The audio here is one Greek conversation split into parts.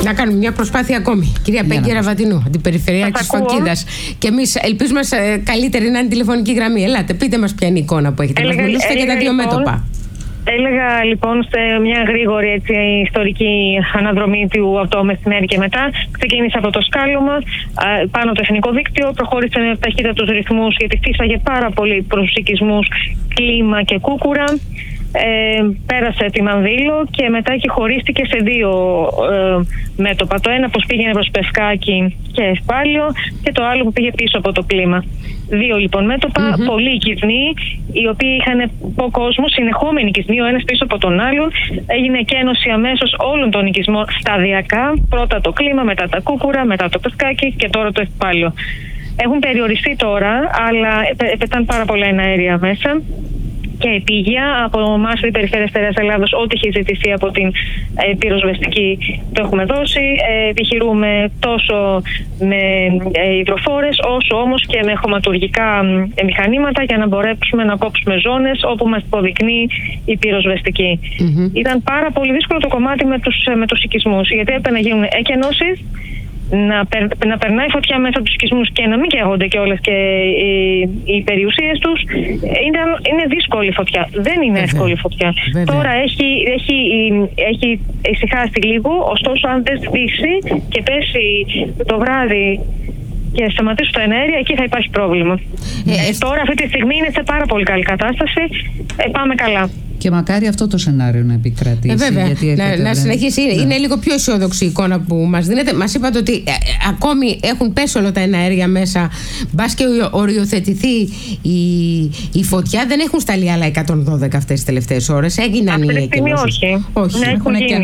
Να κάνουμε μια προσπάθεια ακόμη. Κυρία Πέγκη Ραβαντινού, αντιπεριφερειάρχης Φωκίδας. Και εμείς ελπίζουμε καλύτερη να είναι τηλεφωνική γραμμή. Ελάτε, πείτε μας ποια είναι η εικόνα που έχετε. Μας μιλήσετε και τα δύο μέτωπα. Έλεγα λοιπόν σε μια γρήγορη ιστορική αναδρομή από το μεσημέρι και μετά. Ξεκίνησε από το σκάλωμα πάνω το εθνικό δίκτυο, προχώρησε με ταχύτατους ρυθμούς γιατί φύσαγε πάρα πολύ προς τους οικισμούς Κλίμα και Κούκουρα. Πέρασε τη Μανδύλο και μετά και χωρίστηκε σε δύο μέτωπα. Το ένα πως πήγαινε προς Πευκάκη και Ευπάλιο και το άλλο που πήγε πίσω από το Κλίμα. Δύο λοιπόν μέτωπα, πολλοί οικισμοί, οι οποίοι είχαν κόσμο, συνεχόμενοι οικισμοί, ο ένας πίσω από τον άλλον. Έγινε εκένωση αμέσως όλων των οικισμών σταδιακά. Πρώτα το Κλίμα, μετά τα Κούκουρα, μετά το Πευκάκη και τώρα το Ευπάλιο. Έχουν περιοριστεί τώρα, αλλά πετάνε πάρα πολλά εναέρια μέσα. Και επίγεια από εμάς την Περιφέρεια Στερεάς Ελλάδος, ό,τι έχει ζητηθεί από την πυροσβεστική το έχουμε δώσει. Επιχειρούμε τόσο με υδροφόρες όσο όμως και με χωματουργικά μηχανήματα για να μπορέσουμε να κόψουμε ζώνες όπου μας υποδεικνύει η πυροσβεστική. Ήταν πάρα πολύ δύσκολο το κομμάτι με τους οικισμούς, γιατί έπρεπε να γίνουν εκενώσεις, να περνάει φωτιά μέσα από τους οικισμούς και να μην καίγονται κιόλας και οι περιουσίες τους. Είναι δύσκολη φωτιά. Δεν είναι εύκολη φωτιά. Τώρα έχει ησυχάσει λίγο, ωστόσο αν δεν σβήσει και πέσει το βράδυ και σταματήσουν τα εναέρια, εκεί θα υπάρχει πρόβλημα. Τώρα αυτή τη στιγμή είναι σε πάρα πολύ καλή κατάσταση. Πάμε καλά. Και μακάρι αυτό το σενάριο να επικρατήσει. Βέβαια, να συνεχίσει. Είναι λίγο πιο αισιόδοξη η εικόνα που μας δίνετε. Μας είπατε ότι ακόμη έχουν πέσει όλα τα εναέρια μέσα. Μπας και οριοθετηθεί η φωτιά. Δεν έχουν σταλεί άλλα 112 αυτές τις τελευταίες ώρες. Έγιναν οι εκενώσεις. Όχι. Ναι,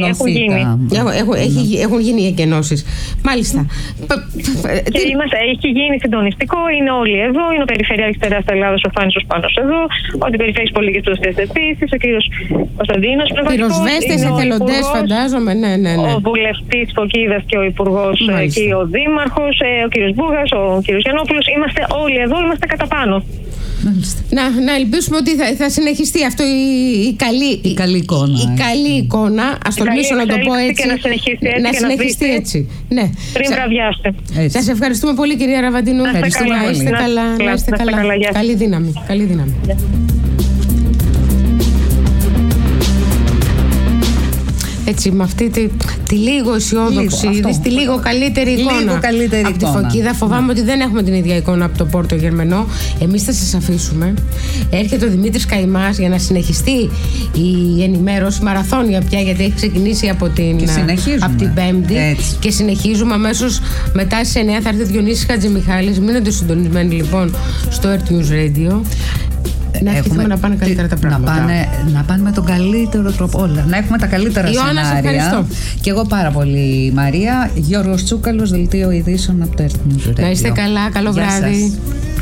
έχουν γίνει οι εκενώσεις. Μάλιστα. Και έχει γίνει συντονιστικό. Είναι όλοι εδώ. Είναι ο Περιφερειάρχης Στερεάς Ελλάδος, ο Φάνης ο Σπάνος εδώ. Ο Αντιπεριφερειάρχης Πολυκητρός επίσης. Ο κύριος Κωνσταντίνος. Πυροσβέστες, εθελοντές, φαντάζομαι. Ναι. Ο βουλευτής Φωκίδας και ο υπουργός και ο δήμαρχος, ο κύριος Μπούγας, ο κύριος Γιαννόπουλος. Είμαστε όλοι εδώ, είμαστε κατά πάνω. Να ελπίσουμε ότι θα συνεχιστεί αυτό η καλή εικόνα. Η καλή εικόνα, ας τολμήσω να το πω έτσι. Να συνεχιστεί έτσι. Ναι. Πριν βραδιάστε. Σας ευχαριστούμε πολύ, κυρία Ραβαντινού. Να είστε καλά. Καλή δύναμη. Έτσι, με αυτή τη λίγο αισιόδοξη, τη λίγο καλύτερη εικόνα από τη Φωκίδα. Φοβάμαι ότι δεν έχουμε την ίδια εικόνα από το Πόρτο Γερμενό. Εμείς θα σας αφήσουμε. Έρχεται ο Δημήτρης Καημάς για να συνεχιστεί η ενημέρωση μαραθώνια πια, γιατί έχει ξεκινήσει από την Πέμπτη. Έτσι. Και συνεχίζουμε αμέσως μετά στις 9 θα έρθει ο Διονύσης Χατζημιχάλης. Μείνετε συντονισμένοι λοιπόν στο Earth News Radio. Να ευχηθούμε να πάνε καλύτερα τα πράγματα. Να πάνε με τον καλύτερο τρόπο όλα. Να έχουμε τα καλύτερα Ιωάννα, σενάρια. Ευχαριστώ. Και εγώ πάρα πολύ, Μαρία. Γιώργος Τσούκαλος, Δελτίο Ειδήσεων από το Earth News Radio. Να είστε καλά, καλό βράδυ.